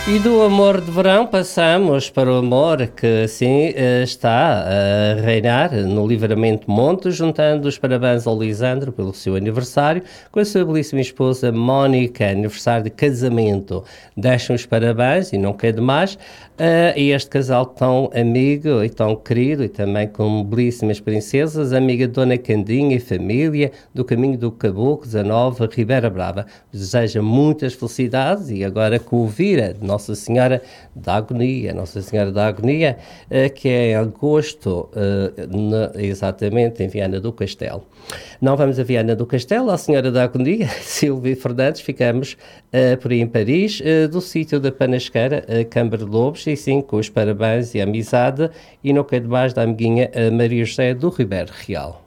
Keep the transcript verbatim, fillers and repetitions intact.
E do amor de verão passamos para o amor que assim está a reinar no Livramento Monte, juntando os parabéns ao Lisandro pelo seu aniversário com a sua belíssima esposa Mónica, aniversário de casamento. Deixam os parabéns e não quer demais a este casal tão amigo e tão querido e também com belíssimas princesas, amiga de Dona Candinha e família do Caminho do Caboclo dezanove, Ribeira Brava. Deseja muitas felicidades e agora com o Vira de Nossa Senhora da Agonia, Nossa Senhora da Agonia, que é em agosto, exatamente em Viana do Castelo. Não vamos a Viana do Castelo, à Senhora da Agonia, Silvia Fernandes, ficamos por aí em Paris, do sítio da Panasqueira, Câmara de Lobos, e sim, com os parabéns e a amizade, e não quero mais da amiguinha Maria José do Ribeiro Real.